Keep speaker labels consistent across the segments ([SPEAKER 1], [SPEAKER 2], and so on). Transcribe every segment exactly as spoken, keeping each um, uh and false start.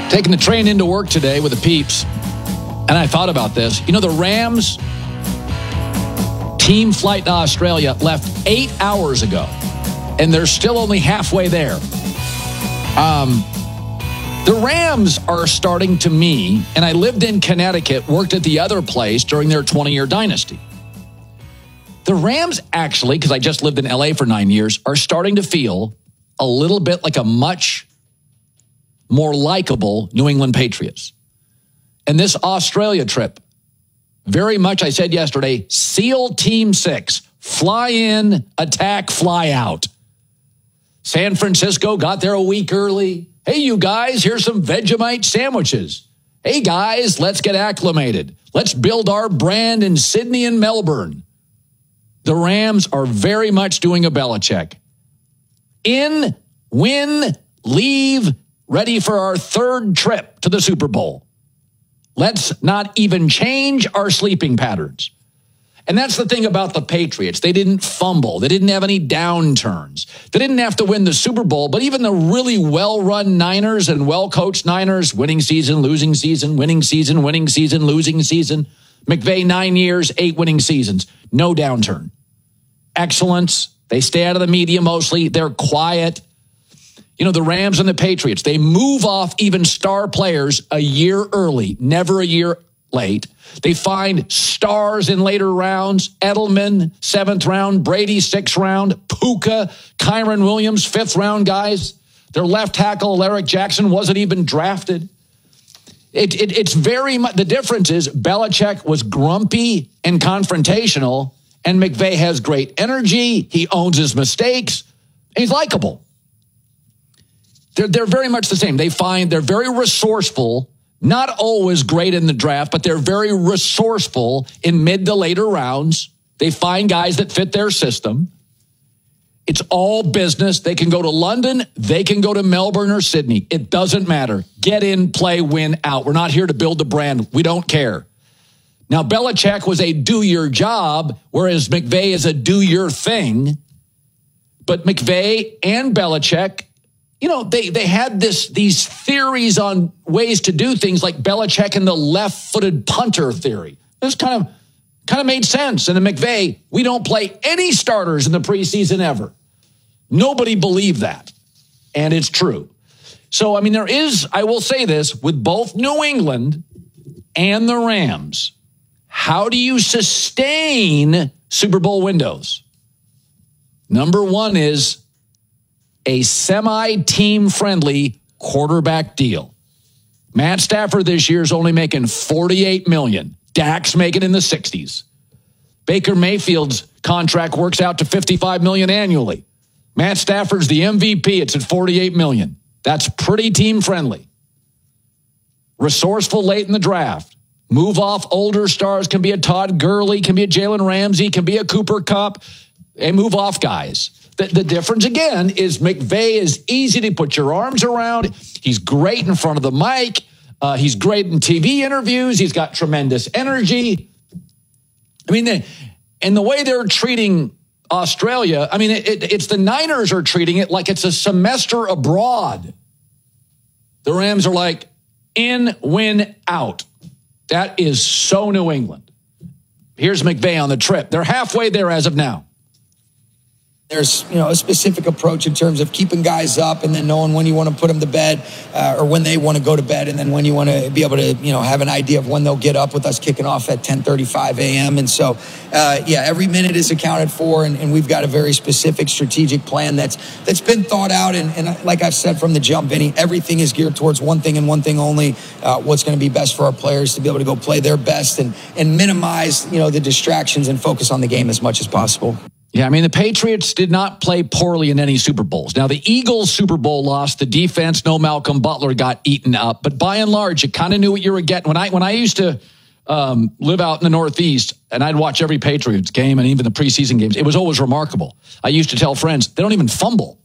[SPEAKER 1] Taking the train into work today with the peeps, and I thought about this. You know, the Rams team flight to Australia left eight hours ago, and they're still only halfway there. Um, the Rams are starting to me, and I lived in Connecticut, worked at the other place during their twenty-year dynasty. The Rams actually, because I just lived in L A for nine years, are starting to feel a little bit like a much more likable New England Patriots. And this Australia trip, very much, I said yesterday, SEAL Team Six, fly in, attack, fly out. San Francisco got there a week early. Hey, you guys, here's some Vegemite sandwiches. Hey, guys, let's get acclimated. Let's build our brand in Sydney and Melbourne. The Rams are very much doing a Belichick. In, win, leave, ready for our third trip to the Super Bowl. Let's not even change our sleeping patterns. And that's the thing about the Patriots. They didn't fumble. They didn't have any downturns. They didn't have to win the Super Bowl, but even the really well-run Niners and well-coached Niners, winning season, losing season, winning season, winning season, losing season. McVay, nine years, eight winning seasons. No downturn. Excellence. They stay out of the media mostly. They're quiet. You know, the Rams and the Patriots, they move off even star players a year early, never a year late. They find stars in later rounds. Edelman, seventh round. Brady, sixth round. Puka, Kyron Williams, fifth round guys. Their left tackle, Alaric Jackson, wasn't even drafted. It, it, it's very much, the difference is Belichick was grumpy and confrontational, and McVay has great energy. He owns his mistakes. And he's likable. They're, they're very much the same. They find they're very resourceful, not always great in the draft, but they're very resourceful in mid to later rounds. They find guys that fit their system. It's all business. They can go to London. They can go to Melbourne or Sydney. It doesn't matter. Get in, play, win, out. We're not here to build the brand. We don't care. Now, Belichick was a do your job, whereas McVay is a do your thing. But McVay and Belichick, you know, they, they had this these theories on ways to do things, like Belichick and the left-footed punter theory. This kind of kind of made sense. And the McVay, we don't play any starters in the preseason ever. Nobody believed that. And it's true. So, I mean, there is, I will say this, with both New England and the Rams, how do you sustain Super Bowl windows? Number one is a semi-team-friendly quarterback deal. Matt Stafford this year is only making forty-eight million dollars. Dak's making in the sixties. Baker Mayfield's contract works out to fifty-five million dollars annually. Matt Stafford's the M V P. It's at forty-eight million dollars. That's pretty team-friendly. Resourceful late in the draft. Move off older stars. Can be a Todd Gurley, can be a Jalen Ramsey, can be a Cooper Kupp. And move off guys. The, the difference, again, is McVay is easy to put your arms around. He's great in front of the mic. Uh, he's great in T V interviews. He's got tremendous energy. I mean, they, and the way they're treating Australia, I mean, it, it, it's the Niners are treating it like it's a semester abroad. The Rams are like, in, win, out. That is so New England. Here's McVay on the trip. They're halfway there as of now.
[SPEAKER 2] There's, you know, a specific approach in terms of keeping guys up and then knowing when you want to put them to bed uh, or when they want to go to bed, and then when you want to be able to, you know, have an idea of when they'll get up with us kicking off at ten thirty-five a.m. And so, uh, yeah, every minute is accounted for, and, and we've got a very specific strategic plan that's that's been thought out. And, and like I've said from the jump, Vinny, everything is geared towards one thing and one thing only, uh, what's going to be best for our players to be able to go play their best and, and minimize, you know, the distractions and focus on the game as much as possible.
[SPEAKER 1] Yeah, I mean, the Patriots did not play poorly in any Super Bowls. Now, the Eagles Super Bowl lost. The defense, no Malcolm Butler, got eaten up. But by and large, you kind of knew what you were getting. When I when I used to um, live out in the Northeast, and I'd watch every Patriots game and even the preseason games, it was always remarkable. I used to tell friends, they don't even fumble.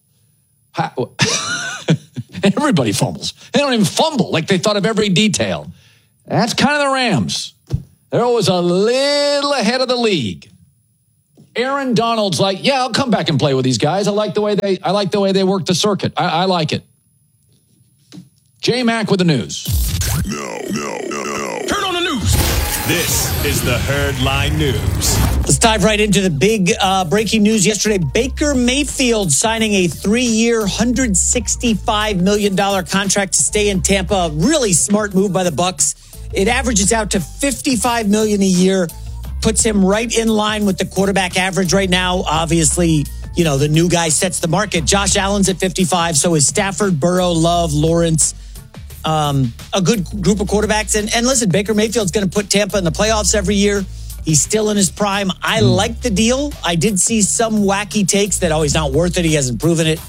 [SPEAKER 1] Everybody fumbles. They don't even fumble, like they thought of every detail. That's kind of the Rams. They're always a little ahead of the league. Aaron Donald's like, yeah, I'll come back and play with these guys. I like the way they, I like the way they work the circuit. I, I like it. J-Mac with the news.
[SPEAKER 3] No, no, no, no.
[SPEAKER 4] Turn on the news. This is the Herdline News.
[SPEAKER 5] Let's dive right into the big uh, breaking news yesterday. Baker Mayfield signing a three-year, one hundred sixty-five million dollars contract to stay in Tampa. Really smart move by the Bucs. It averages out to fifty-five million dollars a year, puts him right in line with the quarterback average right now. Obviously, you know, the new guy sets the market. Josh Allen's at fifty-five, so is Stafford, Burrow, Love, Lawrence. Um, a good group of quarterbacks. And, and listen, Baker Mayfield's going to put Tampa in the playoffs every year. He's still in his prime. I mm. like the deal. I did see some wacky takes that, oh, he's not worth it. He hasn't proven it.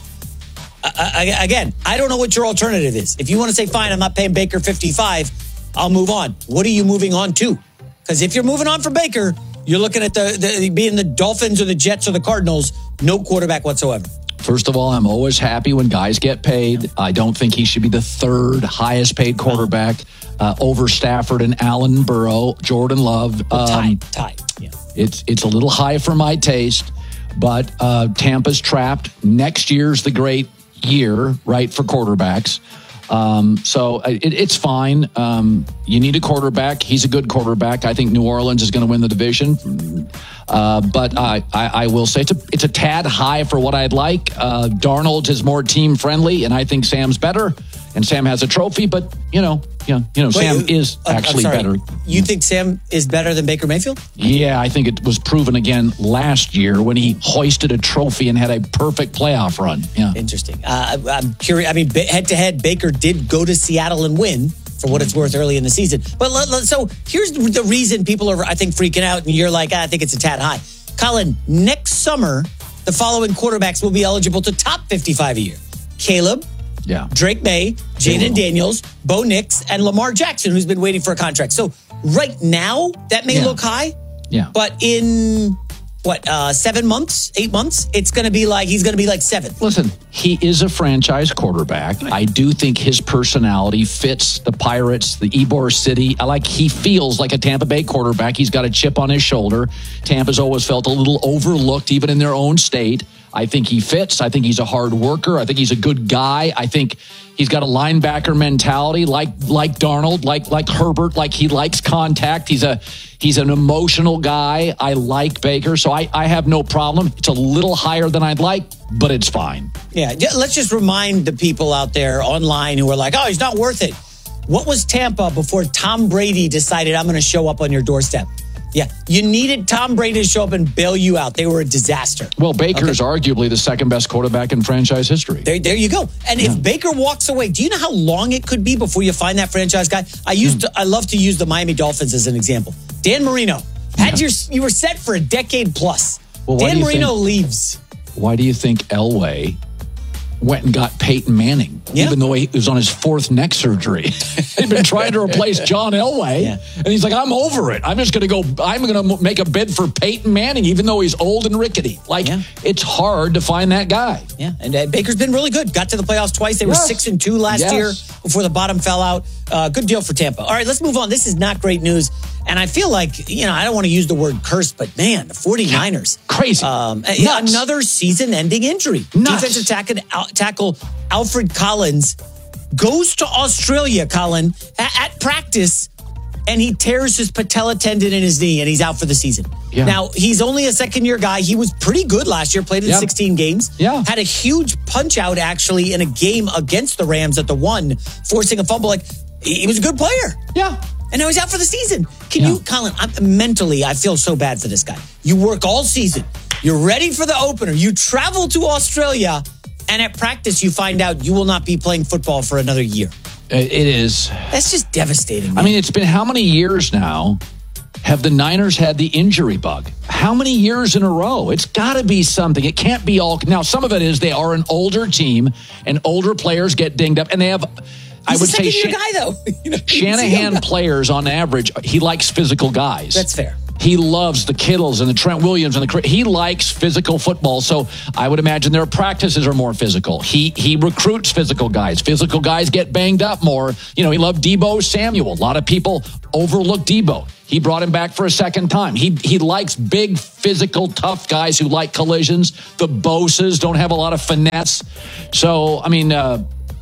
[SPEAKER 5] I, I, again, I don't know what your alternative is. If you want to say, fine, I'm not paying Baker fifty-five, I'll move on. What are you moving on to? Because if you're moving on for Baker, you're looking at the, the being the Dolphins or the Jets or the Cardinals, no quarterback whatsoever.
[SPEAKER 1] First of all, I'm always happy when guys get paid. I don't think he should be the third highest paid quarterback uh, over Stafford and Allen, Burrow, Jordan Love.
[SPEAKER 5] Well,
[SPEAKER 1] um,
[SPEAKER 5] tied, tied. Yeah.
[SPEAKER 1] It's it's a little high for my taste, but uh, Tampa's trapped. Next year's the great year, right, for quarterbacks. Um, so it, it's fine. Um, you need a quarterback. He's a good quarterback. I think New Orleans is going to win the division. Uh, but I, I, I will say it's a, it's a tad high for what I'd like. Uh, Darnold is more team friendly, and I think Sam's better. And Sam has a trophy, but you know, you know, you know, Wait, Sam is actually better.
[SPEAKER 5] You think Sam is better than Baker Mayfield?
[SPEAKER 1] Yeah, I think it was proven again last year when he hoisted a trophy and had a perfect playoff run. Yeah,
[SPEAKER 5] interesting. Uh, I'm curious. I mean, head to head, Baker did go to Seattle and win, for what it's worth, early in the season. But let, let, so here's the reason people are, I think, freaking out, and you're like, ah, I think it's a tad high. Colin, next summer, the following quarterbacks will be eligible to top fifty-five a year: Caleb.
[SPEAKER 1] Yeah.
[SPEAKER 5] Drake May, Jaden Daniels, Bo Nix, and Lamar Jackson, who's been waiting for a contract. So right now, that may
[SPEAKER 1] yeah.
[SPEAKER 5] look high.
[SPEAKER 1] Yeah.
[SPEAKER 5] But in, what, uh, seven months, eight months, it's going to be like, he's going to be like seventh.
[SPEAKER 1] Listen, he is a franchise quarterback. I do think his personality fits the Pirates, the Ybor City. I like, he feels like a Tampa Bay quarterback. He's got a chip on his shoulder. Tampa's always felt a little overlooked, even in their own state. I think he fits. I think he's a hard worker. I think he's a good guy. I think he's got a linebacker mentality, like like Darnold, like like Herbert. Like he likes contact. He's a he's an emotional guy. I like Baker, so I, I have no problem. It's a little higher than I'd like, but it's fine.
[SPEAKER 5] Yeah, let's just remind the people out there online who are like, oh, he's not worth it. What was Tampa before Tom Brady decided, I'm going to show up on your doorstep? Yeah, you needed Tom Brady to show up and bail you out. They were a disaster.
[SPEAKER 1] Well, Baker is okay. arguably the second best quarterback in franchise history.
[SPEAKER 5] There, there you go. And yeah. if Baker walks away, do you know how long it could be before you find that franchise guy? I used mm. to, I love to use the Miami Dolphins as an example. Dan Marino had yeah. your you were set for a decade plus. Well, Dan Marino think, leaves.
[SPEAKER 1] Why do you think Elway went and got Peyton Manning, yeah. even though he was on his fourth neck surgery? He'd been trying to replace John Elway, yeah. and he's like, I'm over it. I'm just going to go, I'm going to make a bid for Peyton Manning, even though he's old and rickety. Like, yeah. it's hard to find that guy.
[SPEAKER 5] Yeah, and uh, Baker's been really good. Got to the playoffs twice. They were yes. six and two last
[SPEAKER 1] yes.
[SPEAKER 5] year before the bottom fell out. Uh, good deal for Tampa. All right, let's move on. This is not great news. And I feel like, you know, I don't want to use the word curse, but man, the 49ers.
[SPEAKER 1] Yeah, crazy.
[SPEAKER 5] Um, another season-ending injury.
[SPEAKER 1] Nuts.
[SPEAKER 5] Defensive tackle, tackle Alfred Collins goes to Australia, Colin, at, at practice, and he tears his patella tendon in his knee, and he's out for the season. Yeah. Now, he's only a second-year guy. He was pretty good last year, played in yep. sixteen games.
[SPEAKER 1] Yeah.
[SPEAKER 5] Had a huge punch-out, actually, in a game against the Rams at the one, forcing a fumble. Like, he was a good player.
[SPEAKER 1] Yeah.
[SPEAKER 5] And now he's out for the season. Can yeah. you, Colin, I'm, mentally, I feel so bad for this guy. You work all season. You're ready for the opener. You travel to Australia, and at practice, you find out you will not be playing football for another year.
[SPEAKER 1] It is.
[SPEAKER 5] That's just devastating, man.
[SPEAKER 1] I mean, it's been how many years now have the Niners had the injury bug? How many years in a row? It's got to be something. It can't be all. Now, some of it is they are an older team, and older players get dinged up, and they have...
[SPEAKER 5] He's
[SPEAKER 1] I would
[SPEAKER 5] a second
[SPEAKER 1] say
[SPEAKER 5] year
[SPEAKER 1] Shan-
[SPEAKER 5] guy, though. You know,
[SPEAKER 1] Shanahan players, on average, he likes physical guys.
[SPEAKER 5] That's fair.
[SPEAKER 1] He loves the Kittles and the Trent Williams and the. He likes physical football, so I would imagine their practices are more physical. He he recruits physical guys. Physical guys get banged up more. You know, he loved Deebo Samuel. A lot of people overlook Deebo. He brought him back for a second time. He he likes big, physical, tough guys who like collisions. The Boses don't have a lot of finesse. So, I mean. Uh,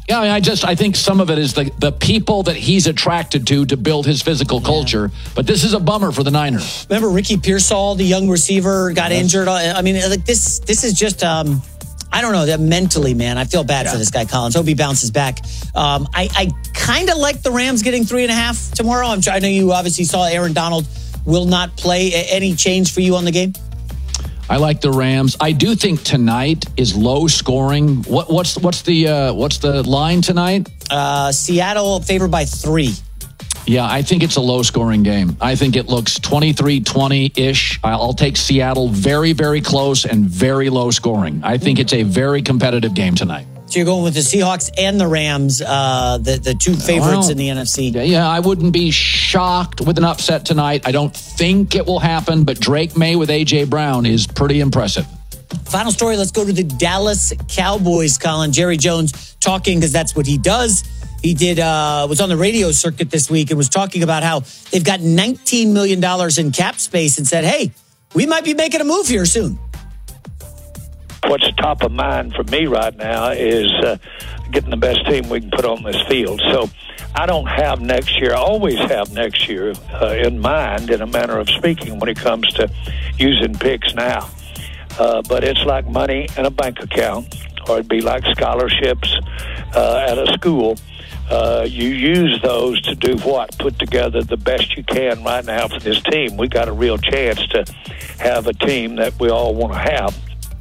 [SPEAKER 1] Yeah, I, mean, I just I think some of it is the, the people that he's attracted to to build his physical culture. Yeah. But this is a bummer for the Niners.
[SPEAKER 5] Remember Ricky Pearsall, the young receiver, got yes. injured. I mean, like this this is just um, I don't know, that mentally, man. I feel bad yeah. for this guy, Collins. Hope he bounces back. Um, I, I kind of like the Rams getting three and a half tomorrow. I'm sure, I know you obviously saw Aaron Donald will not play. Any change for you on the game?
[SPEAKER 1] I like the Rams. I do think tonight is low scoring. What, what's what's the uh, what's the line tonight?
[SPEAKER 5] Uh, Seattle favored by three.
[SPEAKER 1] Yeah, I think it's a low scoring game. I think it looks twenty-three twenty-ish. I'll take Seattle very, very close and very low scoring. I think it's a very competitive game tonight.
[SPEAKER 5] So you're going with the Seahawks and the Rams, uh, the, the two favorites well, in the N F C.
[SPEAKER 1] Yeah, I wouldn't be shocked with an upset tonight. I don't think it will happen, but Drake May with A J Brown is pretty impressive.
[SPEAKER 5] Final story, let's go to the Dallas Cowboys, Colin. Jerry Jones talking, because that's what he does. He did uh, was on the radio circuit this week and was talking about how they've got nineteen million dollars in cap space and said, hey, we might be making a move here soon.
[SPEAKER 6] What's top of mind for me right now is uh, getting the best team we can put on this field. So I don't have next year, I always have next year uh, in mind, in a manner of speaking, when it comes to using picks now. Uh, but it's like money in a bank account, or it'd be like scholarships uh, at a school. Uh, you use those to do what? Put together the best you can right now for this team. We got a real chance to have a team that we all want to have.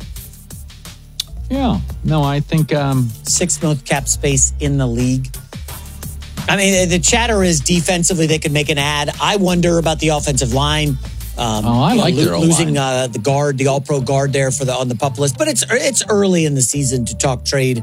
[SPEAKER 1] Yeah. No, I think... Um...
[SPEAKER 5] Sixth most cap space in the league. I mean, the chatter is defensively they could make an ad. I wonder about the offensive line. Um,
[SPEAKER 1] oh, I like
[SPEAKER 5] know,
[SPEAKER 1] their
[SPEAKER 5] lo- losing
[SPEAKER 1] uh,
[SPEAKER 5] the guard, the all-pro guard there for the on the pup list. But it's it's early in the season to talk trade.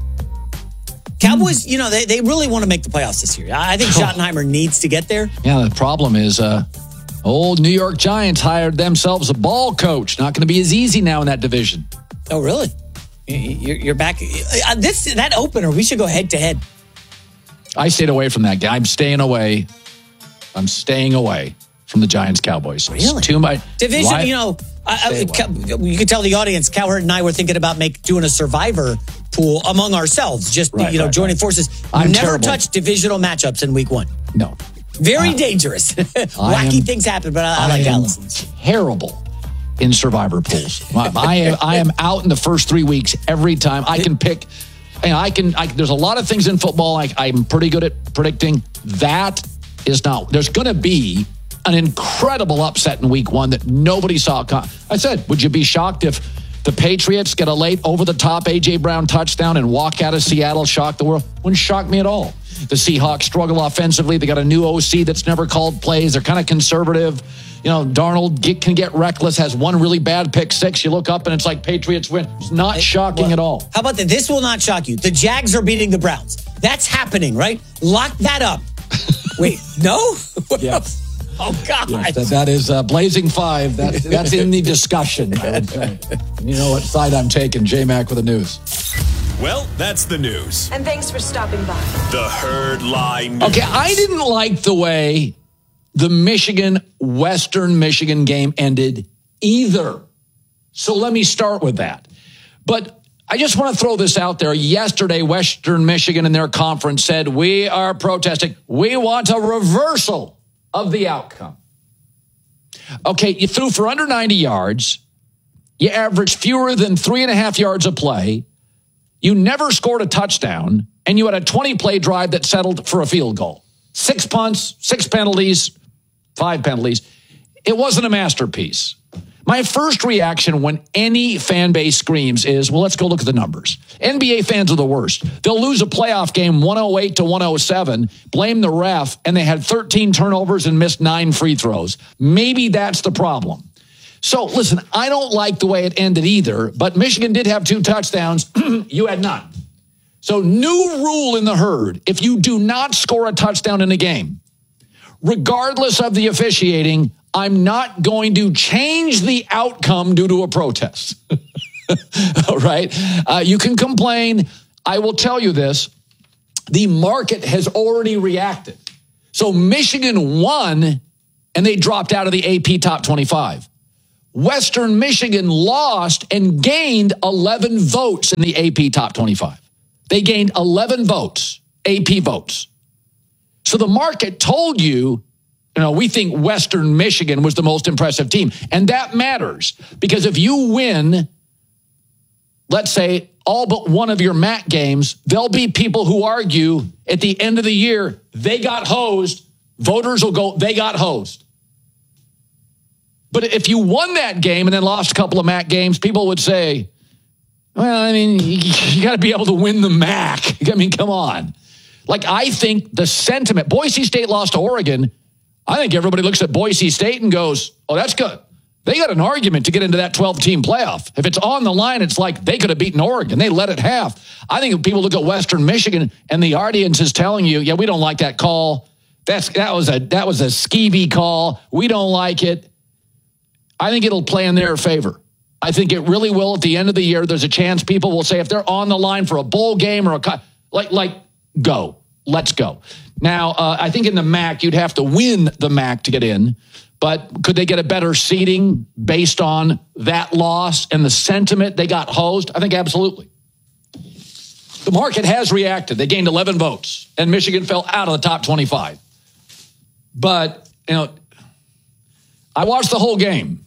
[SPEAKER 5] Cowboys, you know, they, they really want to make the playoffs this year. I think Schottenheimer needs to get there.
[SPEAKER 1] Yeah, the problem is uh, old New York Giants hired themselves a ball coach. Not going to be as easy now in that division.
[SPEAKER 5] Oh, really? You're back. This that opener, we should go head to head.
[SPEAKER 1] I stayed away from that game. I'm staying away. I'm staying away from the Giants Cowboys.
[SPEAKER 5] Really?
[SPEAKER 1] It's too much.
[SPEAKER 5] Division, Why? you know, I, I, you could tell the audience, Cowherd and I were thinking about make doing a survivor pool among ourselves, just, right, you know, right, joining right. forces.
[SPEAKER 1] I'm
[SPEAKER 5] Never
[SPEAKER 1] terrible.
[SPEAKER 5] touch divisional matchups in week one.
[SPEAKER 1] No.
[SPEAKER 5] Very
[SPEAKER 1] uh,
[SPEAKER 5] dangerous. Wacky
[SPEAKER 1] am,
[SPEAKER 5] things happen, but I, I like Allison's.
[SPEAKER 1] Terrible in survivor pools. I, I am I am out in the first three weeks every time. I can pick, you know, I can, I, there's a lot of things in football I, I'm pretty good at predicting. That is not, there's going to be an incredible upset in week one that nobody saw. I said, would you be shocked if the Patriots get a late over-the-top A J Brown touchdown and walk out of Seattle, shock the world? Wouldn't shock me at all. The Seahawks struggle offensively. They got a new O C that's never called plays. They're kind of conservative. You know, Darnold get, can get reckless, has one really bad pick six. You look up and it's like Patriots win. It's not shocking well, at all.
[SPEAKER 5] How about that? This will not shock you. The Jags are beating the Browns. That's happening, right? Lock that up. Wait, no?
[SPEAKER 1] Yes.
[SPEAKER 5] Oh, God.
[SPEAKER 1] Yes, that, that is uh, Blazing Five. That's, that's in the discussion, I would say. You know what side I'm taking. J-Mac with the news.
[SPEAKER 4] Well, that's the news.
[SPEAKER 7] And thanks for stopping by.
[SPEAKER 4] The Herd Line News.
[SPEAKER 1] Okay, I didn't like the way the Michigan, Western Michigan game ended either. So let me start with that. But I just want to throw this out there. Yesterday, Western Michigan in their conference said, we are protesting. We want a reversal of the outcome. Okay, you threw for under ninety yards. You averaged fewer than three and a half yards a play. You never scored a touchdown, and you had a twenty-play drive that settled for a field goal. Six punts, six penalties, five penalties. It wasn't a masterpiece. My first reaction when any fan base screams is, well, let's go look at the numbers. N B A fans are the worst. They'll lose a playoff game one oh eight to one oh seven, blame the ref, and they had thirteen turnovers and missed nine free throws. Maybe that's the problem. So, listen, I don't like the way it ended either, but Michigan did have two touchdowns. You had none. So, new rule in the Herd, if you do not score a touchdown in a game, regardless of the officiating, I'm not going to change the outcome due to a protest. All right? Uh, you can complain. I will tell you this. The market has already reacted. So Michigan won, and they dropped out of the A P Top twenty-five. Western Michigan lost and gained eleven votes in the A P Top twenty-five. They gained eleven votes, A P votes. So the market told you, you know, we think Western Michigan was the most impressive team. And that matters because if you win, let's say, all but one of your M A C games, there'll be people who argue at the end of the year, they got hosed. Voters will go, they got hosed. But if you won that game and then lost a couple of M A C games, people would say, well, I mean, you, you got to be able to win the M A C. I mean, come on. Like, I think the sentiment, Boise State lost to Oregon. I think everybody looks at Boise State and goes, oh, that's good. They got an argument to get into that twelve-team playoff. If it's on the line, it's like they could have beaten Oregon. They let it have. I think if people look at Western Michigan and the audience is telling you, yeah, we don't like that call. That's that was a that was a skeevy call. We don't like it. I think it'll play in their favor. I think it really will. At the end of the year, there's a chance people will say if they're on the line for a bowl game or a like like go. Let's go. Now, uh, I think in the M A C, you'd have to win the M A C to get in. But could they get a better seeding based on that loss and the sentiment they got hosed? I think absolutely. The market has reacted. They gained eleven votes, and Michigan fell out of the top twenty-five. But, you know, I watched the whole game.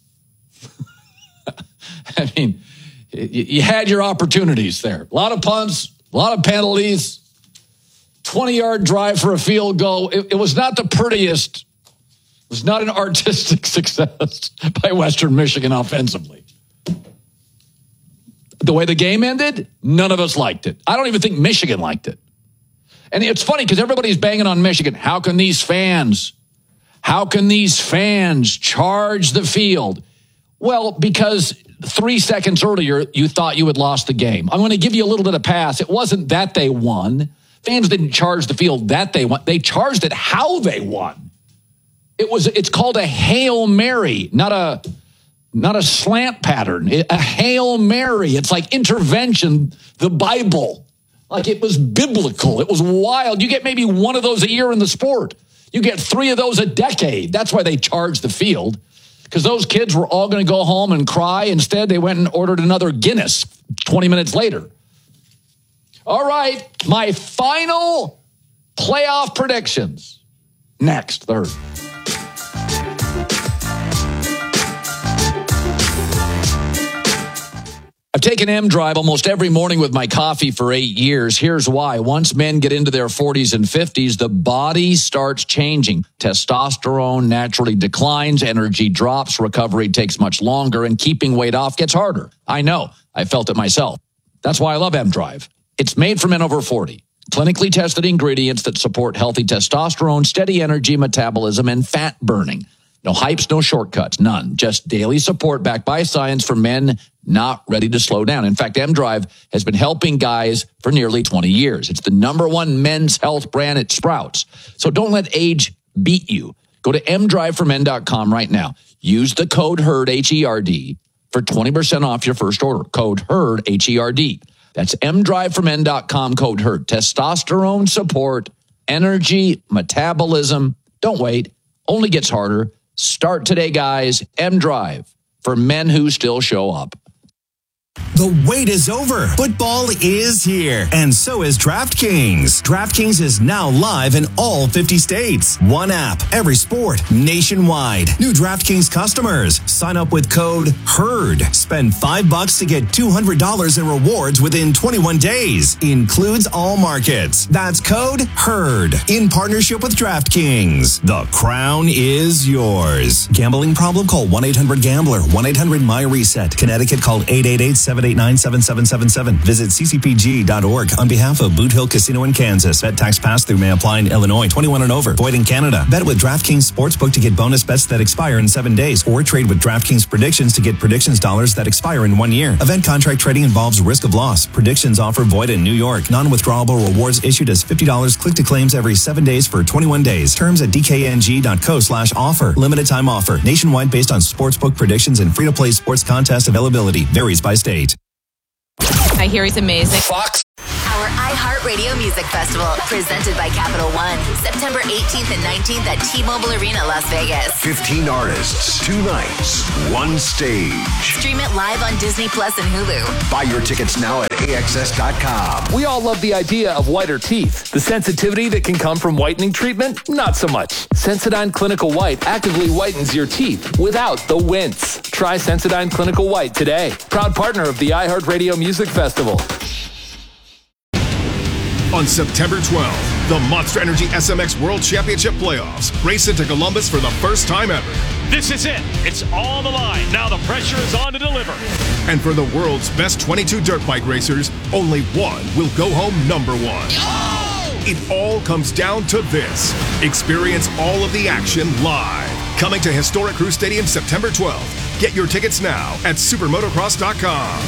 [SPEAKER 1] I mean, you had your opportunities there. A lot of punts, a lot of penalties, twenty-yard drive for a field goal. It, it was not the prettiest. It was not an artistic success by Western Michigan offensively. The way the game ended, none of us liked it. I don't even think Michigan liked it. And it's funny because everybody's banging on Michigan. How can these fans, how can these fans charge the field? Well, because three seconds earlier, you thought you had lost the game. I'm going to give you a little bit of pass. It wasn't that they won. Fans didn't charge the field that they won. They charged it how they won. It was. It's called a Hail Mary, not a not a slant pattern. A Hail Mary. It's like intervention, the Bible. Like it was biblical. It was wild. You get maybe one of those a year in the sport. You get three of those a decade. That's why they charged the field, because those kids were all going to go home and cry. Instead, they went and ordered another Guinness twenty minutes later. All right, my final playoff predictions. Next, third. I've taken M-Drive almost every morning with my coffee for eight years. Here's why. Once men get into their forties and fifties, the body starts changing. Testosterone naturally declines, energy drops, recovery takes much longer, and keeping weight off gets harder. I know. I felt it myself. That's why I love M-Drive. It's made for men over forty. Clinically tested ingredients that support healthy testosterone, steady energy, metabolism, and fat burning. No hypes, no shortcuts, none. Just daily support backed by science for men not ready to slow down. In fact, M-Drive has been helping guys for nearly twenty years. It's the number one men's health brand at Sprouts. So don't let age beat you. Go to m drive for men dot com right now. Use the code HERD, H E R D, for twenty percent off your first order. Code HERD, H E R D. That's m drive for men dot com, code HERD. Testosterone support, energy, metabolism. Don't wait. Only gets harder. Start today, guys. M-Drive for men who still show up.
[SPEAKER 7] The wait is over. Football is here. And so is DraftKings. DraftKings is now live in all fifty states. One app, every sport, nationwide. New DraftKings customers. Sign up with code HERD. Spend five bucks to get two hundred dollars in rewards within twenty-one days. Includes all markets. That's code HERD. In partnership with DraftKings. The crown is yours. Gambling problem? Call one eight hundred gambler. one eight hundred my reset. Connecticut, call eight eight eight, seven eight nine, seven seven seven seven. Visit c c p g dot org on behalf of Boot Hill Casino in Kansas. Bet tax pass-through may apply in Illinois. twenty-one and over. Void in Canada. Bet with DraftKings Sportsbook to get bonus bets that expire in seven days. Or trade with DraftKings Predictions to get predictions dollars that expire in one year. Event contract trading involves risk of loss. Predictions offer void in New York. Non-withdrawable rewards issued as fifty dollars click to claims every seven days for twenty-one days. Terms at d k n g dot co slash offer. Limited time offer. Nationwide based on sportsbook predictions and free-to-play sports contest availability. Varies by state.
[SPEAKER 8] I hear he's amazing.
[SPEAKER 1] Fox.
[SPEAKER 8] Hour iHeartRadio Music Festival, presented by Capital One, September eighteenth and nineteenth at T-Mobile Arena, Las Vegas.
[SPEAKER 3] fifteen artists, two nights, one stage.
[SPEAKER 8] Stream it live on Disney Plus and Hulu.
[SPEAKER 3] Buy your tickets now at A X S dot com.
[SPEAKER 9] We all love the idea of whiter teeth. The sensitivity that can come from whitening treatment, not so much. Sensodyne Clinical White actively whitens your teeth without the wince. Try Sensodyne Clinical White today. Proud partner of the iHeartRadio Music Festival.
[SPEAKER 10] On September twelfth, the Monster Energy S M X World Championship Playoffs race into Columbus for the first time ever.
[SPEAKER 4] This is it. It's all on the line. Now the pressure is on to deliver.
[SPEAKER 10] And for the world's best twenty-two dirt bike racers, only one will go home number one. Oh! It all comes down to this. Experience all of the action live. Coming to historic Crew Stadium September twelfth. Get your tickets now at supermotocross dot com.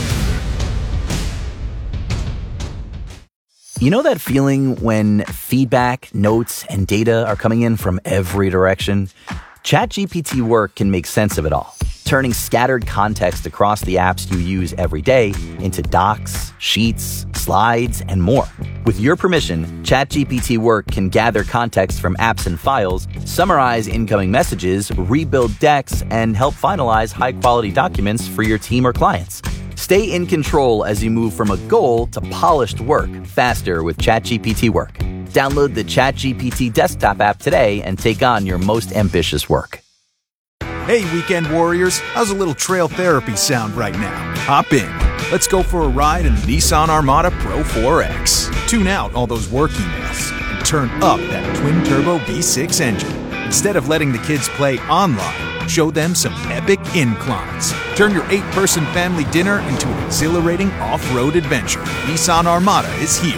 [SPEAKER 11] You know that feeling when feedback, notes, and data are coming in from every direction? ChatGPT Work can make sense of it all, turning scattered context across the apps you use every day into docs, sheets, slides, and more. With your permission, ChatGPT Work can gather context from apps and files, summarize incoming messages, rebuild decks, and help finalize high-quality documents for your team or clients. Stay in control as you move from a goal to polished work faster with ChatGPT Work. Download the ChatGPT desktop app today and take on your most ambitious work.
[SPEAKER 12] Hey, weekend warriors, how's a little trail therapy sound right now? Hop in. Let's go for a ride in the Nissan Armada Pro four X. Tune out all those work emails and turn up that twin-turbo V six engine. Instead of letting the kids play online, show them some epic inclines. Turn your eight-person family dinner into an exhilarating off-road adventure. Nissan Armada is here.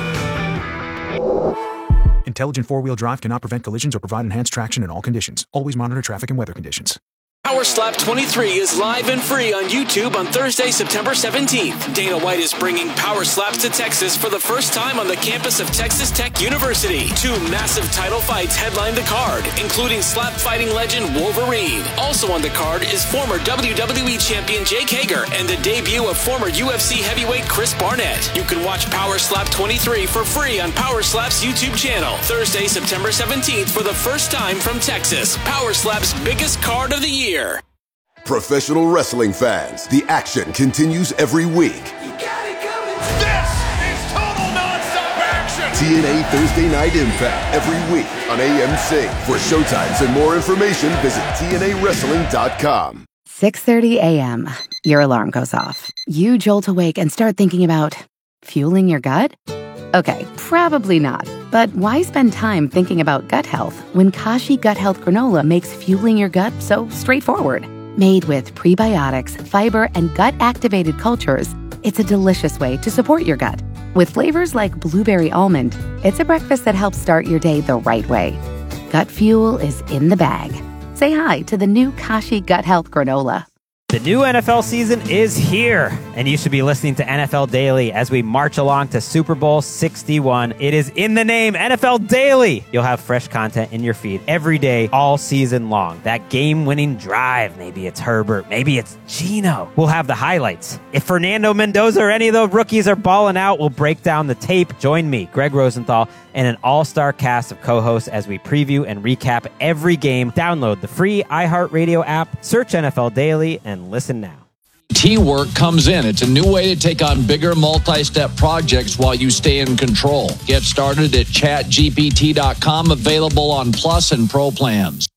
[SPEAKER 12] Intelligent four-wheel drive cannot prevent collisions or provide enhanced traction in all conditions. Always monitor traffic and weather conditions.
[SPEAKER 13] Power Slap twenty-three is live and free on YouTube on Thursday, September seventeenth. Dana White is bringing Power Slaps to Texas for the first time on the campus of Texas Tech University. Two massive title fights headline the card, including slap fighting legend Wolverine. Also on the card is former W W E champion Jake Hager and the debut of former U F C heavyweight Chris Barnett. You can watch Power Slap twenty-three for free on Power Slap's YouTube channel. Thursday, September seventeenth for the first time from Texas. Power Slap's biggest card of the year.
[SPEAKER 3] Professional wrestling fans, the action continues every week.
[SPEAKER 4] You got it coming. This is total nonstop action.
[SPEAKER 3] T N A Thursday Night Impact every week on A M C. For showtimes and more information, visit T N A wrestling dot com.
[SPEAKER 14] six thirty a.m. Your alarm goes off. You jolt awake and start thinking about fueling your gut? Okay, probably not. But why spend time thinking about gut health when Kashi Gut Health Granola makes fueling your gut so straightforward? Made with prebiotics, fiber, and gut-activated cultures, it's a delicious way to support your gut. With flavors like blueberry almond, it's a breakfast that helps start your day the right way. Gut fuel is in the bag. Say hi to the new Kashi Gut Health Granola.
[SPEAKER 15] The new N F L season is here, and you should be listening to N F L Daily as we march along to Super Bowl sixty-one. It is in the name, N F L Daily. You'll have fresh content in your feed every day, all season long. That game-winning drive, maybe it's Herbert, maybe it's Geno. We'll have the highlights. If Fernando Mendoza or any of the rookies are balling out, we'll break down the tape. Join me, Greg Rosenthal, and an all-star cast of co-hosts as we preview and recap every game. Download the free iHeartRadio app, search N F L Daily, and listen now.
[SPEAKER 1] T-Work comes in. It's a new way to take on bigger multi-step projects while you stay in control. Get started at chat G P T dot com, available on Plus and Pro plans.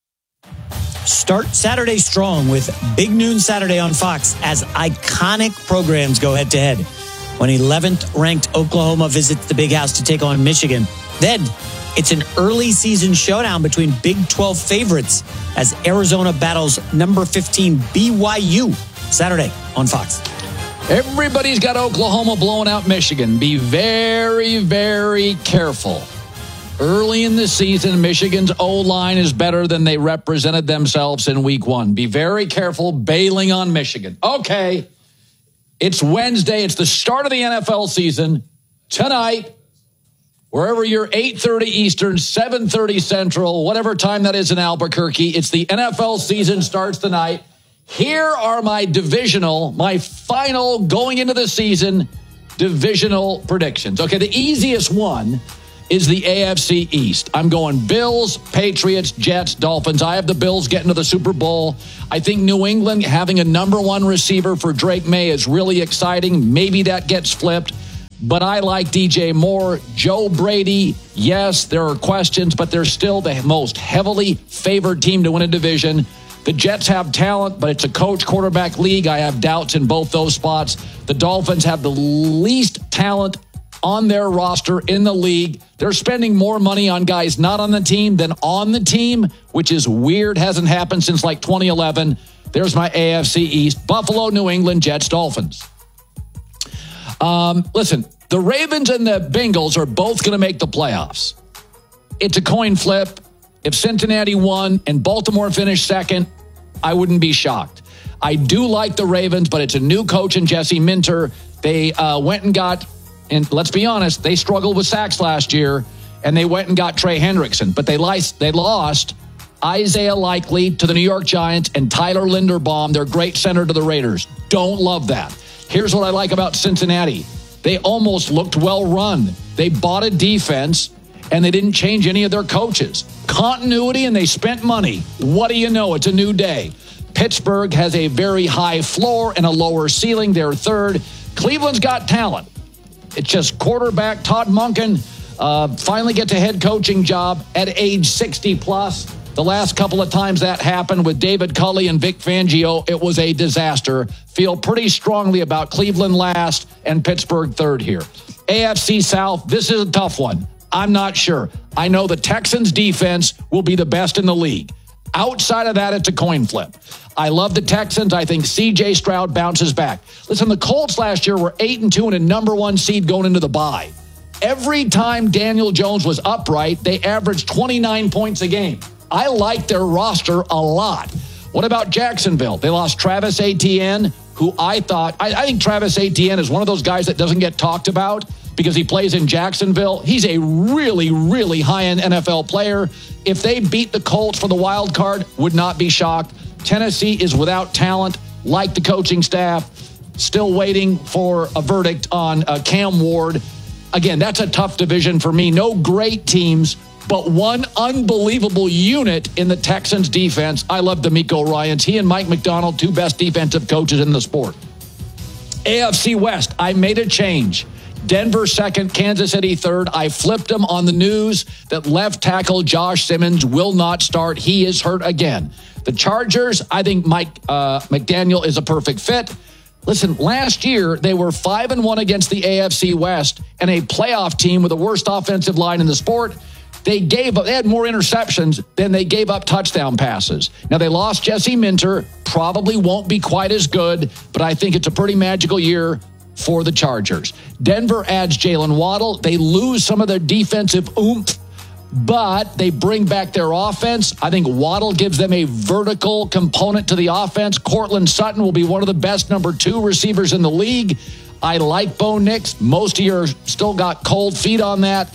[SPEAKER 5] Start Saturday strong with Big Noon Saturday on Fox as iconic programs go head-to-head. When eleventh ranked Oklahoma visits the Big House to take on Michigan. Then it's an early season showdown between Big twelve favorites as Arizona battles number fifteen B Y U. Saturday on Fox.
[SPEAKER 1] Everybody's got Oklahoma blowing out Michigan. Be very, very careful. Early in the season, Michigan's O-line is better than they represented themselves in week one. Be very careful bailing on Michigan. Okay, it's Wednesday. It's the start of the N F L season. Tonight, wherever you're, eight thirty Eastern, seven thirty Central, whatever time that is in Albuquerque, it's the N F L season starts tonight. Here are my divisional, my final going into the season divisional predictions. Okay, the easiest one is the A F C East. I'm going Bills, Patriots, Jets, Dolphins. I have the Bills getting to the Super Bowl. I think New England having a number one receiver for Drake May is really exciting. Maybe that gets flipped. But I like D J Moore. Joe Brady, yes, there are questions, but they're still the most heavily favored team to win a division. The Jets have talent, but it's a coach quarterback league. I have doubts in both those spots. The Dolphins have the least talent on their roster in the league. They're spending more money on guys not on the team than on the team, which is weird. Hasn't happened since like twenty eleven. There's my A F C East. Buffalo, New England, Jets, Dolphins. Um, listen, the Ravens and the Bengals are both going to make the playoffs. It's a coin flip. If Cincinnati won and Baltimore finished second, I wouldn't be shocked. I do like the Ravens, but it's a new coach in Jesse Minter. They uh, went and got, and let's be honest, they struggled with sacks last year, and they went and got Trey Hendrickson. But they, li- they lost Isaiah Likely to the New York Giants and Tyler Linderbaum, their great center, to the Raiders. Don't love that. Here's what I like about Cincinnati. They almost looked well run. They bought a defense, and they didn't change any of their coaches. Continuity, and they spent money. What do you know? It's a new day. Pittsburgh has a very high floor and a lower ceiling. They're third. Cleveland's got talent. It's just quarterback Todd Monken uh, finally gets a head coaching job at age sixty plus. The last couple of times that happened with David Culley and Vic Fangio, it was a disaster. Feel pretty strongly about Cleveland last and Pittsburgh third here. A F C South, this is a tough one. I'm not sure. I know the Texans' defense will be the best in the league. Outside of that, it's a coin flip. I love the Texans. I think C J Stroud bounces back. Listen, the Colts last year were eight and two and a number one seed going into the bye. Every time Daniel Jones was upright, they averaged twenty-nine points a game. I like their roster a lot. What about Jacksonville? They lost Travis Etienne, who I thought, I, I think Travis Etienne is one of those guys that doesn't get talked about because he plays in Jacksonville. He's a really, really high-end N F L player. If they beat the Colts for the wild card, would not be shocked. Tennessee is without talent, like the coaching staff. Still waiting for a verdict on uh, Cam Ward. Again, that's a tough division for me. No great teams, but one unbelievable unit in the Texans defense. I love DeMeco Ryans. He and Mike McDonald, two best defensive coaches in the sport. A F C West, I made a change. Denver second, Kansas City third. I flipped him on the news that left tackle Josh Simmons will not start. He is hurt again. The Chargers, I think Mike uh, McDaniel is a perfect fit. Listen, last year they were five and one against the A F C West and a playoff team with the worst offensive line in the sport. They gave up, they had more interceptions than they gave up touchdown passes. Now they lost Jesse Minter, probably won't be quite as good, but I think it's a pretty magical year for the Chargers. Denver adds Jalen Waddle. They lose some of their defensive oomph, but they bring back their offense. I think Waddle gives them a vertical component to the offense. Cortland Sutton will be one of the best number two receivers in the league. I like Bo Nix. Most of you are still got cold feet on that.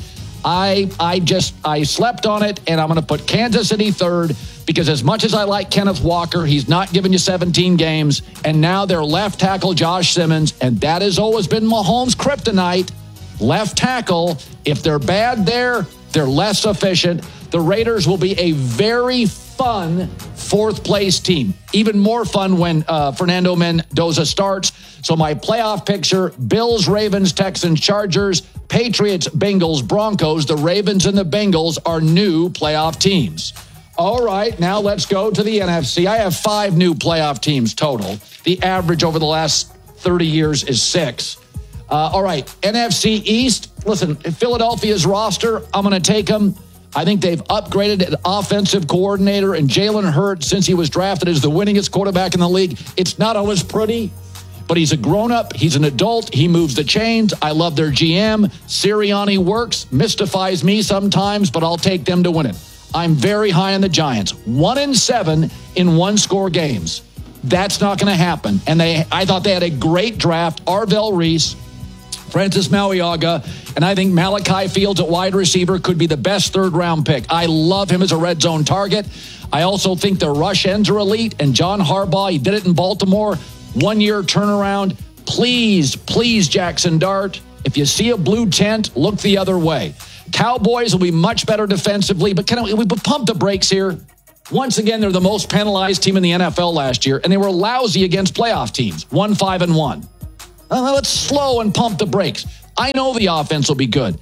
[SPEAKER 1] I I just, I slept on it, and I'm going to put Kansas City third because as much as I like Kenneth Walker, he's not giving you seventeen games, and now their left tackle, Josh Simmons, and that has always been Mahomes' kryptonite. Left tackle, if they're bad there, they're less efficient. The Raiders will be a very fun fourth-place team. Even more fun when uh, Fernando Mendoza starts. So my playoff picture, Bills, Ravens, Texans, Chargers, Patriots, Bengals, Broncos. The Ravens and the Bengals are new playoff teams. All right, now let's go to the N F C. I have five new playoff teams total. The average over the last thirty years is six. Uh, all right, N F C East. Listen, Philadelphia's roster, I'm going to take them. I think they've upgraded an offensive coordinator, and Jalen Hurts, since he was drafted as the winningest quarterback in the league, it's not always pretty, but he's a grown-up. He's an adult. He moves the chains. I love their G M. Sirianni works, mystifies me sometimes, but I'll take them to win it. I'm very high on the Giants. One and seven in one-score games. That's not going to happen. And they, I thought they had a great draft. Arvell Reese, Francis Mauiaga, and I think Malachi Fields at wide receiver could be the best third-round pick. I love him as a red zone target. I also think their rush ends are elite, and John Harbaugh, he did it in Baltimore, one-year turnaround. please, please, Jackson Dart, if you see a blue tent, look the other way. Cowboys will be much better defensively, but can we, we pump the brakes here? Once again, they're the most penalized team in the N F L last year, and they were lousy against playoff teams, one, five, and one. Uh, let's slow and pump the brakes. I know the offense will be good.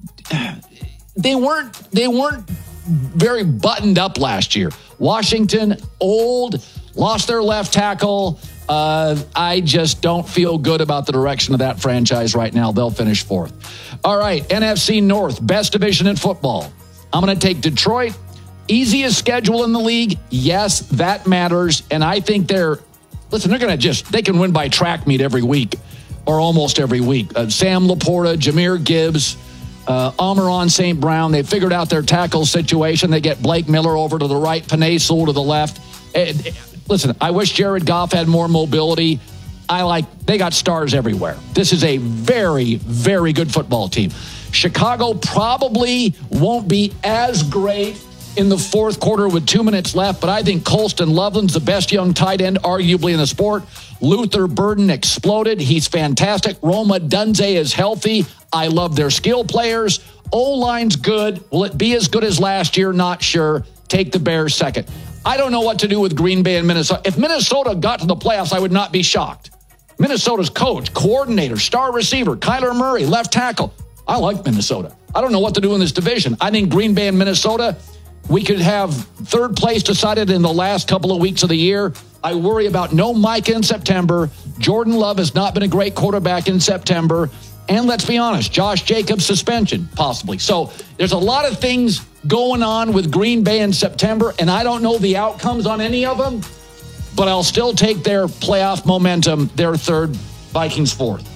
[SPEAKER 1] They weren't, they weren't very buttoned up last year. Washington, old, lost their left tackle. Uh, I just don't feel good about the direction of that franchise right now. They'll finish fourth. All right, N F C North, best division in football. I'm going to take Detroit. Easiest schedule in the league. Yes, that matters. And I think they're, listen, they're going to just, they can win by track meet every week or almost every week. Uh, Sam Laporta, Jahmyr Gibbs, uh, Amon-Ra Saint Brown, they figured out their tackle situation. They get Blake Miller over to the right, Penei Sewell to the left. It, it, listen, I wish Jared Goff had more mobility. I like, they got stars everywhere. This is a very, very good football team. Chicago probably won't be as great in the fourth quarter with two minutes left, but I think Colston Loveland's the best young tight end, arguably in the sport. Luther Burden exploded. He's fantastic. Roma Dunze is healthy. I love their skill players. O-line's good. Will it be as good as last year? Not sure. Take the Bears second. I don't know what to do with Green Bay and Minnesota. If Minnesota got to the playoffs, I would not be shocked. Minnesota's coach, coordinator, star receiver, Kyler Murray, left tackle. I like Minnesota. I don't know what to do in this division. I think Green Bay and Minnesota, we could have third place decided in the last couple of weeks of the year. I worry about no Micah in September. Jordan Love has not been a great quarterback in September. And let's be honest, Josh Jacobs suspension, possibly. So there's a lot of things going on with Green Bay in September, and I don't know the outcomes on any of them, but I'll still take their playoff momentum, their third, Vikings fourth.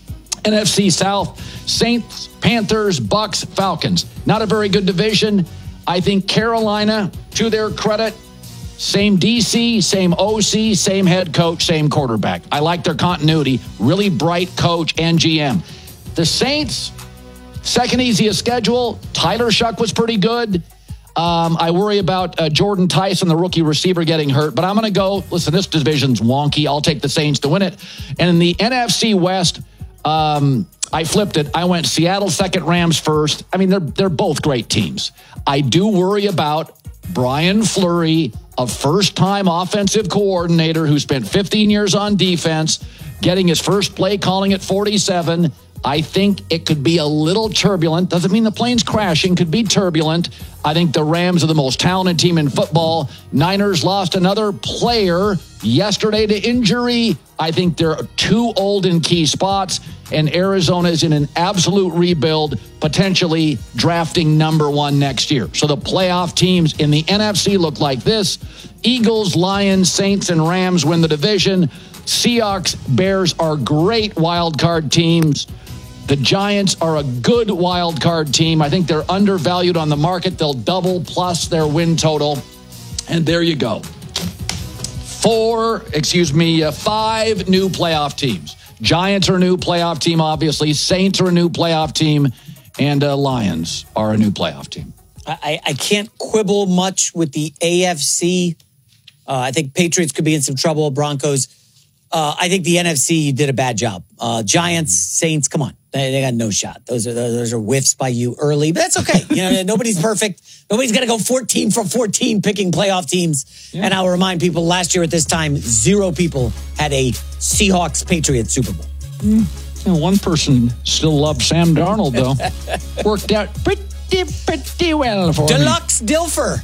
[SPEAKER 1] N F C South, Saints, Panthers, Bucks, Falcons. Not a very good division. I think Carolina, to their credit, same D C, same O C, same head coach, same quarterback. I like their continuity. Really bright coach and G M. The Saints, second easiest schedule. Tyler Shuck was pretty good. Um, I worry about uh, Jordan Tyson, the rookie receiver, getting hurt. But I'm going to go, listen, this division's wonky. I'll take the Saints to win it. And in the N F C West, um, I flipped it. I went Seattle second, Rams first. I mean, they're they're both great teams. I do worry about Brian Fleury, a first-time offensive coordinator who spent fifteen years on defense, getting his first play calling at forty-seven. I think it could be a little turbulent. Doesn't mean the plane's crashing. Could be turbulent. I think the Rams are the most talented team in football. Niners lost another player yesterday to injury. I think they're too old in key spots. And Arizona is in an absolute rebuild, potentially drafting number one next year. So the playoff teams in the N F C look like this. Eagles, Lions, Saints, and Rams win the division. Seahawks, Bears are great wild card teams. The Giants are a good wild card team. I think they're undervalued on the market. They'll double plus their win total. And there you go. Four, excuse me, uh, five new playoff teams. Giants are a new playoff team, obviously. Saints are a new playoff team. And uh, Lions are a new playoff team.
[SPEAKER 5] I, I can't quibble much with the A F C. Uh, I think Patriots could be in some trouble. Broncos. Uh, I think the N F C, you did a bad job. Uh, Giants, Saints, come on. They, they got no shot. Those are those are whiffs by you early, but that's okay. You know, nobody's perfect. Nobody's going to go fourteen from fourteen picking playoff teams. Yeah. And I'll remind people, last year at this time, zero people had a Seahawks-Patriots Super Bowl.
[SPEAKER 1] Mm. You know, one person still loved Sam Darnold, though. Worked out pretty, pretty well for
[SPEAKER 5] Deluxe
[SPEAKER 1] me.
[SPEAKER 5] Dilfer.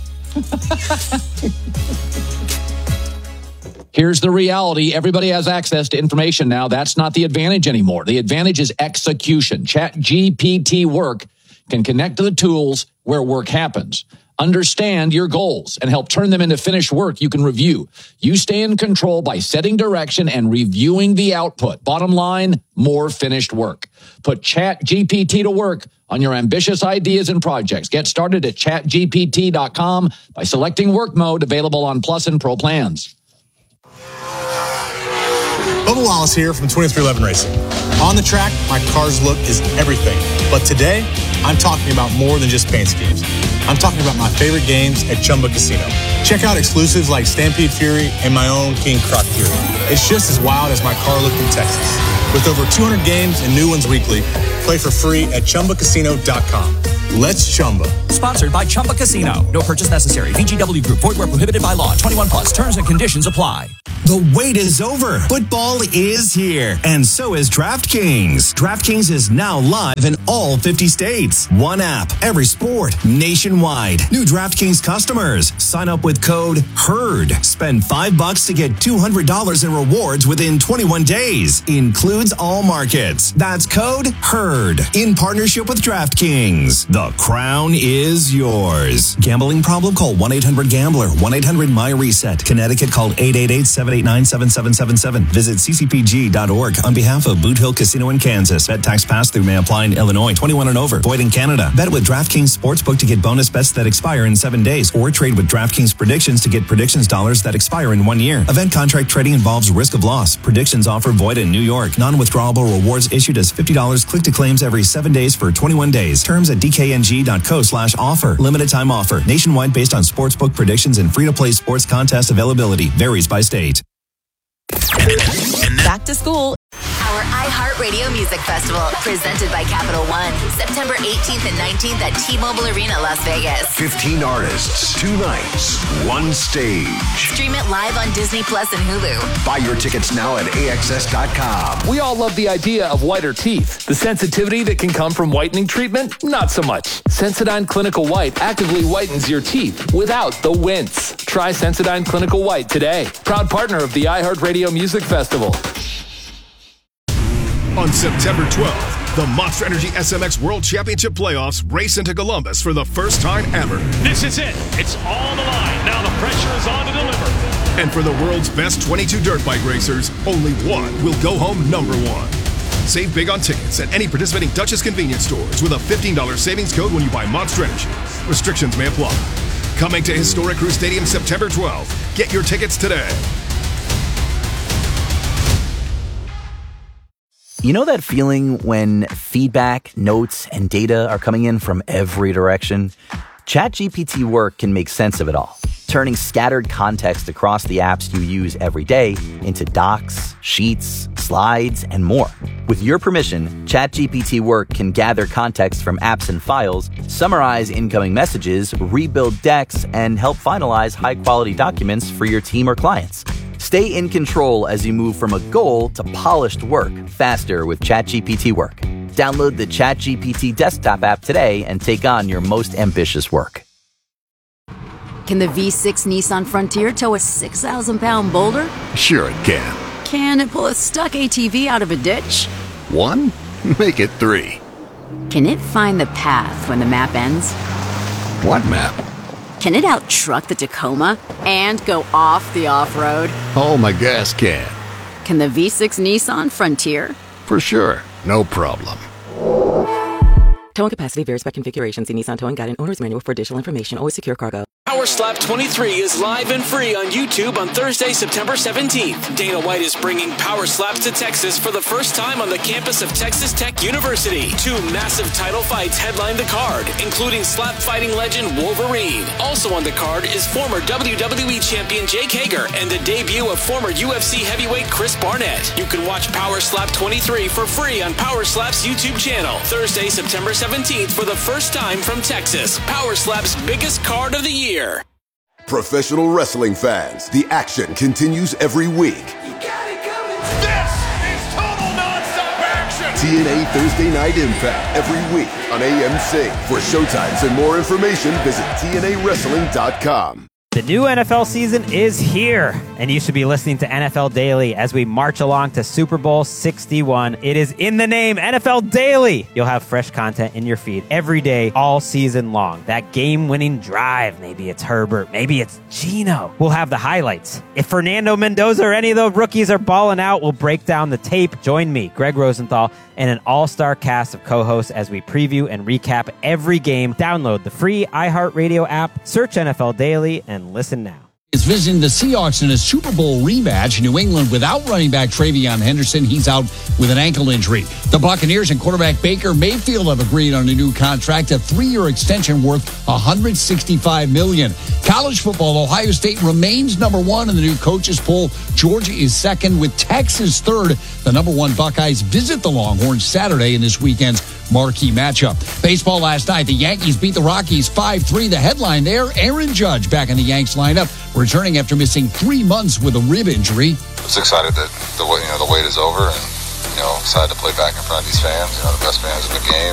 [SPEAKER 1] Here's the reality. Everybody has access to information now. That's not the advantage anymore. The advantage is execution. ChatGPT Work can connect to the tools where work happens. Understand your goals and help turn them into finished work you can review. You stay in control by setting direction and reviewing the output. Bottom line, more finished work. Put ChatGPT to work on your ambitious ideas and projects. Get started at chat G P T dot com by selecting work mode, available on Plus and Pro plans.
[SPEAKER 16] Bubba Wallace here from twenty-three eleven Racing. On the track, my car's look is everything. But today, I'm talking about more than just fantasy games. I'm talking about my favorite games at Chumba Casino. Check out exclusives like Stampede Fury and my own King Croc Fury. It's just as wild as my car looked in Texas. With over two hundred games and new ones weekly, play for free at Chumba Casino dot com. Let's Chumba.
[SPEAKER 17] Sponsored by Chumba Casino. No purchase necessary. V G W Group. Void where prohibited by law. twenty-one plus. Terms and conditions apply.
[SPEAKER 7] The wait is over. Football is here. And so is DraftKings. DraftKings is now live in all fifty states. One app, every sport, nationwide. New DraftKings customers. Sign up with code HERD. Spend five bucks to get two hundred dollars in rewards within twenty-one days. Includes all markets. That's code HERD. In partnership with DraftKings. The crown is yours. Gambling problem? Call one eight hundred gambler. one eight hundred my reset. Connecticut, call eight eight eight, seven eight nine, seven seven seven seven. Visit c c p g dot org on behalf of Boot Hill Casino in Kansas. Bet tax pass-through may apply in Illinois. twenty-one and over. Void in Canada. Bet with DraftKings Sportsbook to get bonus bets that expire in seven days. Or trade with DraftKings Predictions to get predictions dollars that expire in one year. Event contract trading involves risk of loss. Predictions offer void in New York. Non-withdrawable rewards issued as fifty dollars click to claims every seven days for twenty-one days. Terms at d k n g dot co slash offer. Limited time offer. Nationwide based on sportsbook predictions and free-to-play sports contest availability. Varies by state.
[SPEAKER 8] Back to school. Our iHeartRadio Music Festival, presented by Capital One, September eighteenth and nineteenth at T-Mobile Arena, Las Vegas.
[SPEAKER 3] fifteen artists, two nights, one stage.
[SPEAKER 8] Stream it live on Disney Plus and Hulu.
[SPEAKER 3] Buy your tickets now at a x s dot com.
[SPEAKER 9] We all love the idea of whiter teeth. The sensitivity that can come from whitening treatment, not so much. Sensodyne Clinical White actively whitens your teeth without the wince. Try Sensodyne Clinical White today. Proud partner of the iHeartRadio Music Festival.
[SPEAKER 10] On September twelfth, the Monster Energy S M X World Championship Playoffs race into Columbus for the first time ever.
[SPEAKER 18] This is it. It's all on the line. Now the pressure is on to deliver.
[SPEAKER 10] And for the world's best twenty-two dirt bike racers, only one will go home number one. Save big on tickets at any participating Duchess convenience stores with a fifteen dollars savings code when you buy Monster Energy. Restrictions may apply. Coming to Historic Crew Stadium September twelfth. Get your tickets today.
[SPEAKER 11] You know that feeling when feedback, notes, and data are coming in from every direction? ChatGPT Work can make sense of it all, turning scattered context across the apps you use every day into docs, sheets, slides, and more. With your permission, ChatGPT Work can gather context from apps and files, summarize incoming messages, rebuild decks, and help finalize high-quality documents for your team or clients. Stay in control as you move from a goal to polished work faster with ChatGPT Work. Download the ChatGPT desktop app today and take on your most ambitious work.
[SPEAKER 19] Can the V six Nissan Frontier tow a six thousand pound boulder?
[SPEAKER 3] Sure it can.
[SPEAKER 19] Can it pull a stuck A T V out of a ditch?
[SPEAKER 3] One? Make it three.
[SPEAKER 19] Can it find the path when the map ends?
[SPEAKER 3] What map?
[SPEAKER 19] Can it out-truck the Tacoma and go off the off-road?
[SPEAKER 3] Oh, my gas can.
[SPEAKER 19] Can the V six Nissan Frontier?
[SPEAKER 3] For sure. No problem.
[SPEAKER 20] Towing capacity varies by configuration. See Nissan Towing Guide and Owner's Manual for additional information. Always secure cargo.
[SPEAKER 13] Power Slap twenty-three is live and free on YouTube on Thursday, September seventeenth. Dana White is bringing Power Slaps to Texas for the first time on the campus of Texas Tech University. Two massive title fights headline the card, including slap fighting legend Wolverine. Also on the card is former W W E champion Jake Hager and the debut of former U F C heavyweight Chris Barnett. You can watch Power Slap twenty-three for free on Power Slap's YouTube channel. Thursday, September seventeenth for the first time from Texas. Power Slap's biggest card of the year.
[SPEAKER 3] Professional wrestling fans, the action continues every week.
[SPEAKER 4] This is total nonstop action.
[SPEAKER 3] T N A Thursday Night Impact every week on A M C. For showtimes and more information, visit T N A wrestling dot com.
[SPEAKER 15] The new N F L season is here, and you should be listening to N F L Daily as we march along to Super Bowl sixty-one. It is in the name, N F L Daily. You'll have fresh content in your feed every day, all season long. That game-winning drive, maybe it's Herbert, maybe it's Geno. We'll have the highlights. If Fernando Mendoza or any of the rookies are balling out, we'll break down the tape. Join me, Greg Rosenthal, and an all-star cast of co-hosts as we preview and recap every game. Download the free iHeartRadio app, search N F L Daily, and listen now.
[SPEAKER 21] is visiting the Seahawks in a Super Bowl rematch. New England without running back Travion Henderson. He's out with an ankle injury. The Buccaneers and quarterback Baker Mayfield have agreed on a new contract, a three-year extension worth one hundred sixty-five million dollars. College football, Ohio State remains number one in the new coaches poll. Georgia is second with Texas third. The number one Buckeyes visit the Longhorns Saturday in this weekend's marquee matchup. Baseball last night, the Yankees beat the Rockies five three. The headline there, Aaron Judge back in the Yanks lineup, returning after missing three months with a rib injury.
[SPEAKER 22] I was excited that the you know the wait is over, and you know excited to play back in front of these fans. You know the best fans in the game.